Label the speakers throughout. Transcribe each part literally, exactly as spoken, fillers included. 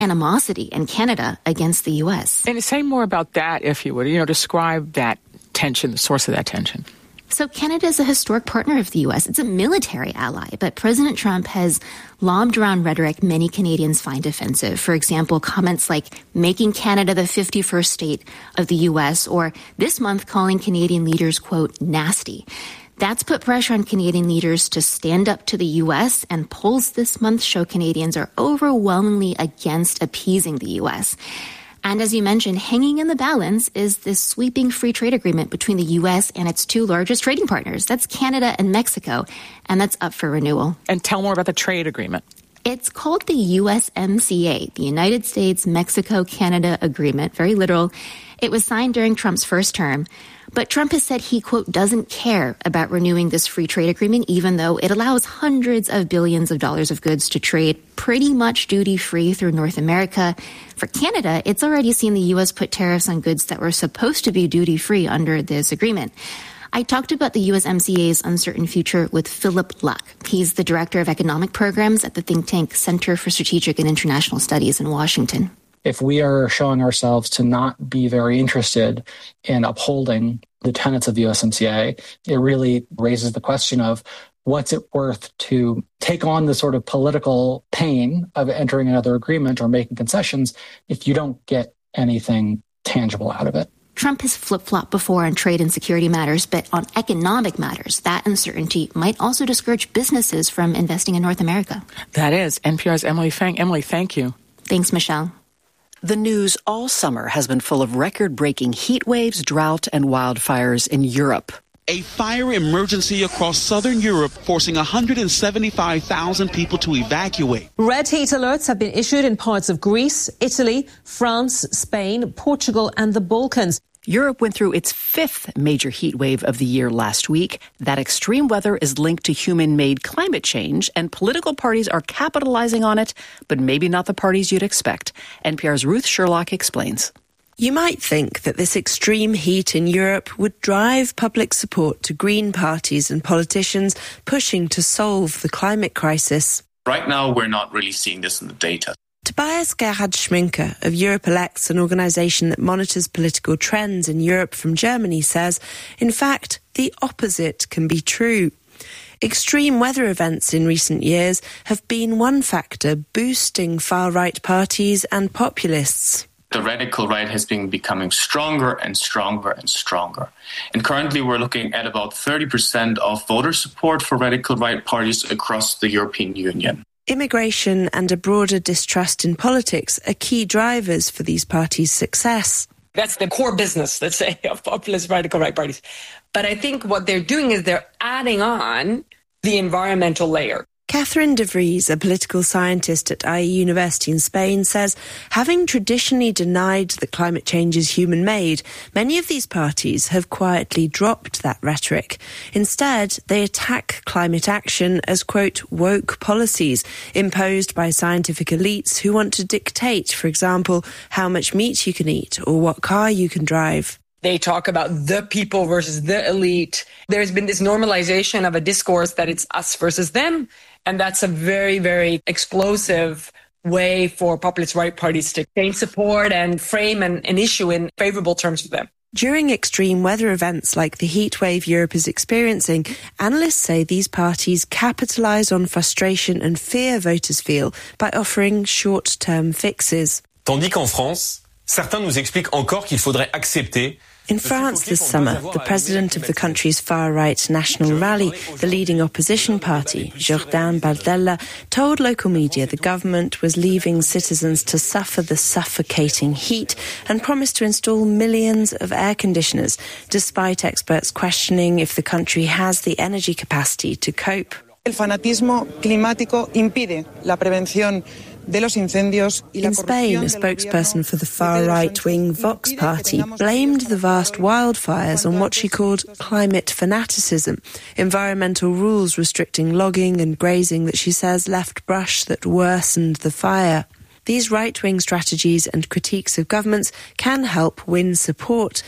Speaker 1: animosity in Canada against the U S.
Speaker 2: And say more about that, if you would. You know, describe that tension, the source of that tension.
Speaker 1: So Canada is a historic partner of the U S. It's a military ally, but President Trump has lobbed around rhetoric many Canadians find offensive. For example, comments like making Canada the fifty-first state of the U S, or this month calling Canadian leaders, quote, nasty. That's put pressure on Canadian leaders to stand up to the U S, and polls this month show Canadians are overwhelmingly against appeasing the U S. And as you mentioned, hanging in the balance is this sweeping free trade agreement between the U S and its two largest trading partners. That's Canada and Mexico, and that's up for renewal.
Speaker 2: And tell more about the trade agreement.
Speaker 1: It's called the U S M C A, the United States-Mexico-Canada Agreement, very literal. It was signed during Trump's first term. But Trump has said he, quote, doesn't care about renewing this free trade agreement, even though it allows hundreds of billions of dollars of goods to trade pretty much duty-free through North America. For Canada, it's already seen the U S put tariffs on goods that were supposed to be duty-free under this agreement. I talked about the U S M C A's uncertain future with Philip Luck. He's the director of economic programs at the think tank Center for Strategic and International Studies in Washington.
Speaker 3: If we are showing ourselves to not be very interested in upholding the tenets of the U S M C A, it really raises the question of what's it worth to take on the sort of political pain of entering another agreement or making concessions if you don't get anything tangible out of it.
Speaker 1: Trump has flip-flopped before on trade and security matters, but on economic matters, that uncertainty might also discourage businesses from investing in North America.
Speaker 2: That is N P R's Emily Feng. Emily, thank you.
Speaker 1: Thanks, Michelle.
Speaker 4: The news all summer has been full of record-breaking heat waves, drought, and wildfires in Europe.
Speaker 5: A fire emergency across southern Europe forcing one hundred seventy-five thousand people to evacuate.
Speaker 6: Red heat alerts have been issued in parts of Greece, Italy, France, Spain, Portugal, and the Balkans.
Speaker 4: Europe went through its fifth major heat wave of the year last week. That extreme weather is linked to human-made climate change, and political parties are capitalizing on it, but maybe not the parties you'd expect. N P R's Ruth Sherlock explains.
Speaker 7: You might think that this extreme heat in Europe would drive public support to green parties and politicians pushing to solve the climate crisis.
Speaker 8: Right now, we're not really seeing this in the data.
Speaker 7: Tobias Gerhard Schminker of Europe Elects, an organisation that monitors political trends in Europe from Germany, says, in fact, the opposite can be true. Extreme weather events in recent years have been one factor boosting far-right parties and populists.
Speaker 8: The radical right has been becoming stronger and stronger and stronger. And currently we're looking at about thirty percent of voter support for radical right parties across the European Union.
Speaker 7: Immigration and a broader distrust in politics are key drivers for these parties' success.
Speaker 9: That's the core business, let's say, of populist radical right parties. But I think what they're doing is they're adding on the environmental layer.
Speaker 7: Catherine de Vries, a political scientist at I E University in Spain, says having traditionally denied that climate change is human-made, many of these parties have quietly dropped that rhetoric. Instead, they attack climate action as, quote, woke policies imposed by scientific elites who want to dictate, for example, how much meat you can eat or what car you can drive.
Speaker 9: They talk about the people versus the elite. There's been this normalization of a discourse that it's us versus them. And that's a very, very explosive way for populist right parties to gain support and frame an, an issue in favorable terms for them.
Speaker 7: During extreme weather events like the heat wave Europe is experiencing, analysts say these parties capitalise on frustration and fear voters feel by offering short-term fixes.
Speaker 10: Tandis qu'en France, certains nous expliquent encore qu'il faudrait accepter.
Speaker 7: In France this summer, the president of the country's far-right National Rally, the leading opposition party, Jordan Bardella, told local media the government was leaving citizens to suffer the suffocating heat and promised to install millions of air conditioners, despite experts questioning if the country has the energy capacity to cope.
Speaker 11: El fanatismo climático impide la prevención.
Speaker 7: In Spain, a spokesperson for the far-right-wing Vox party blamed the vast wildfires on what she called climate fanaticism, environmental rules restricting logging and grazing that she says left brush that worsened the fire. These right-wing strategies and critiques of governments can help win support.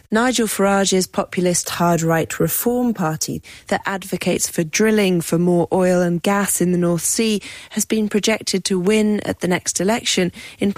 Speaker 7: Nigel Farage's populist hard-right Reform Party that advocates for drilling for more oil and gas in the North Sea has been projected to win at the next election, in